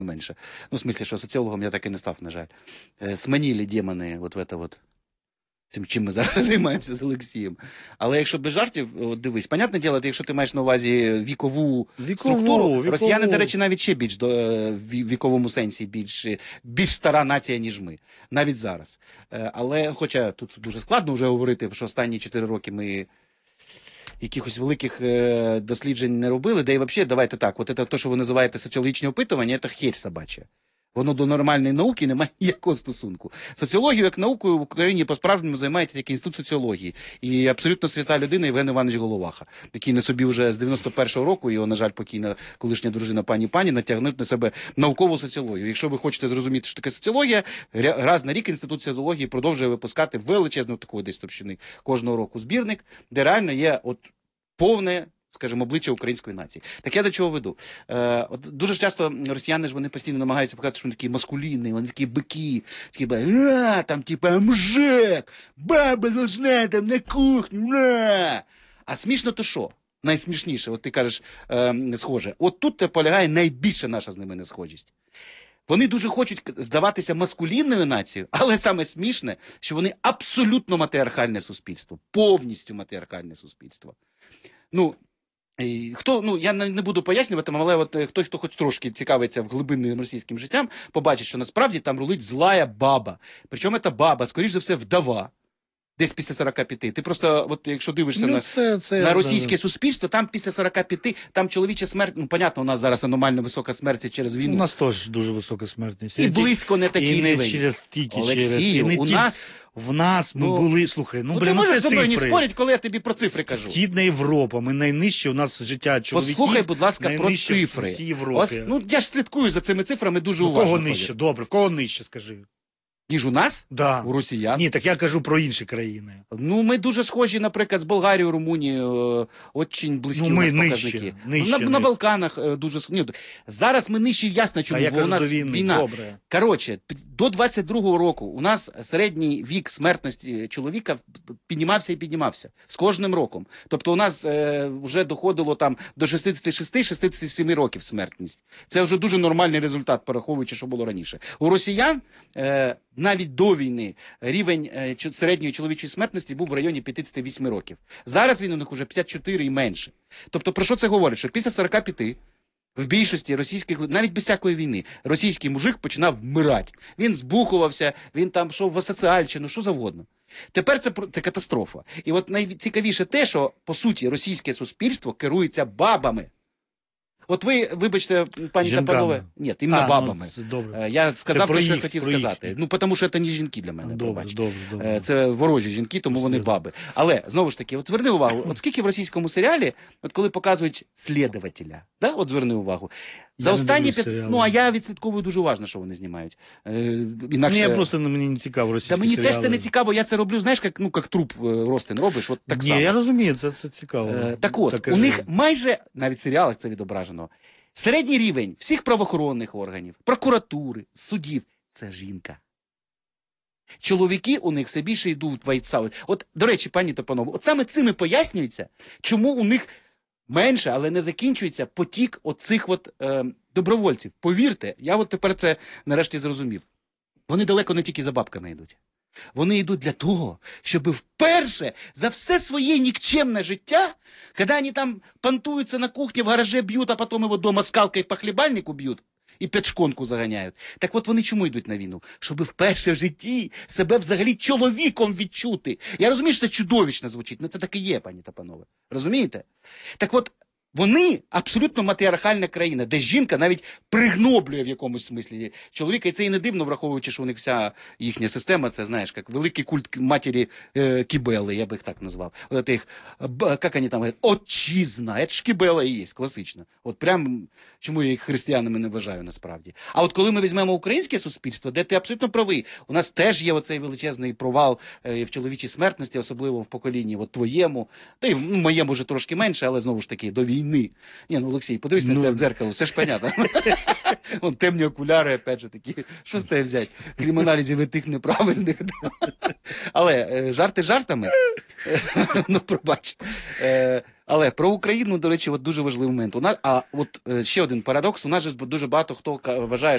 менше. Ну, в смислі, що соціологом я так і не став, на жаль. Сманілі демони, от в это от. Цим, чим ми зараз займаємося з Олексієм. Але якщо без жартів, от дивись, понятне діло, якщо ти маєш на увазі вікову структуру, росіяни, до речі, навіть ще більш в віковому сенсі більш стара нація, ніж ми. Навіть зараз. Але, хоча тут дуже складно вже говорити, що останні 4 роки ми якихось великих досліджень не робили, де і взагалі, давайте так, от це те, що ви називаєте соціологічні опитування, це херь собача. Воно до нормальної науки не має ніякого стосунку. Соціологію як наукою в Україні по-справжньому займається тільки інститут соціології. І абсолютно свята людина Євген Іванович Головаха, який на собі вже з 91-го року, його, на жаль, покійна колишня дружина пані натягнуть на себе наукову соціологію. Якщо ви хочете зрозуміти, що таке соціологія, раз на рік інститут соціології продовжує випускати величезну такої десь товщини кожного року збірник, де реально є от повне, скажімо, обличчя української нації. Так я до чого веду? От дуже часто росіяни ж вони постійно намагаються показати, що вони такі маскулінні, вони такі бики, такі, там, типа, мужик, баба должна там на кухню, А смішно то що? Найсмішніше, от ти кажеш, схоже. От тут полягає найбільша наша з ними несхожість. Вони дуже хочуть здаватися маскулінною нацією, але саме смішне, що вони абсолютно матріархальне суспільство, повністю матріархальне суспільство. Я не буду пояснювати, але от хто хоч трошки цікавиться в глибинним російським життям, побачить, що насправді там рулить злая баба. Причому ця баба, скоріш за все, вдова. Десь після 45. Ти просто, от якщо дивишся на російське суспільство, там після 45, там чоловіча смерть, понятно, у нас зараз аномально висока смерть через війну. У нас теж дуже висока смертність. І близько не такий рівень. І не через тільки Олексію, через... І не в нас ми були, слухай, ти можеш зі мною не спорити, коли я тобі про цифри кажу. Східна Європа, ми найнижче, у нас життя чоловіків. Послухай, будь ласка, про цифри. Я ж слідкую за цими цифрами дуже уважно. Кого нижче? Добре, в кого нижче, скажи. Ніж у нас? Да. У росіян? Ні, так я кажу про інші країни. Ми дуже схожі, наприклад, з Болгарією, Румунією, дуже близькі у нас показники. На Балканах дуже... Зараз ми нижчі, ясно чому, бо у нас війна. Добре. Коротше, до 22-го року у нас середній вік смертності чоловіка піднімався з кожним роком. Тобто у нас вже доходило там до 66-67 років смертність. Це вже дуже нормальний результат, пораховуючи, що було раніше. У росіян навіть до війни рівень середньої чоловічої смертності був в районі 58 років. Зараз він у них уже 54 і менше. Тобто про що це говорить? Що після 45 в більшості російських, навіть без всякої війни, російський мужик починав вмирати. Він збухувався, він там йшов в асоціальщину, що завгодно. Тепер це катастрофа. І от найцікавіше те, що, по суті, російське суспільство керується бабами. От ви, вибачте, пані та панове, ні, іменно бабами. Я сказав те, що я хотів сказати. Тому що це не жінки для мене, добре. Це ворожі жінки, тому вони баби. Але, знову ж таки, от зверни увагу, от скільки в російському серіалі, от коли показують слідувателя, от зверни увагу, за останні а я відслідковую дуже уважно, що вони знімають. Інакше... мені не цікаво російські серіали. Та мені теж це не цікаво, я це роблю, знаєш, як труп ростин робиш, от так само. Ні, я розумію, це цікаво. Так от, у них майже, навіть в серіалах це відображено, середній рівень всіх правоохоронних органів, прокуратури, судів – це жінка. Чоловіки у них все більше йдуть вайтсаут. От, до речі, пані та панове, от саме цим і пояснюється, чому у них менше, але не закінчується потік оцих добровольців. Повірте, я от тепер це нарешті зрозумів. Вони далеко не тільки за бабками йдуть. Вони йдуть для того, щоб вперше за все своє нікчемне життя, коли вони там понтуються на кухні, в гараже б'ють, а потім його дома скалкою по хлібальнику б'ють і під шконку заганяють. Так от вони чому йдуть на війну? Щоб вперше в житті себе взагалі чоловіком відчути. Я розумію, що це чудовищно звучить, але це так і є, пані та панове. Розумієте? Так от, вони абсолютно матріархальна країна, де жінка навіть пригноблює в якомусь смислі чоловіка. І це і не дивно, враховуючи, що у них вся їхня система, це, знаєш, як великий культ матері Кібели, я би їх так назвав. От їх, як вони там говорять, отчизна, це ж Кібела і є, класично. От прям, чому я їх християнами не вважаю насправді. А от коли ми візьмемо українське суспільство, де ти абсолютно правий, у нас теж є оцей величезний провал в чоловічій смертності, особливо в поколінні твоєму, та й в моєму вже трошки менше, але знову ж таки, до війни. Олексій, подивись на себе в дзеркало, все ж понятно. Вон темні окуляри, опять же, такі. Що з тебе взяти? Крім аналізів тих неправильних. Але жарти жартами, пробач. Але про Україну, до речі, от дуже важливий момент. А от ще один парадокс. У нас же дуже багато хто вважає,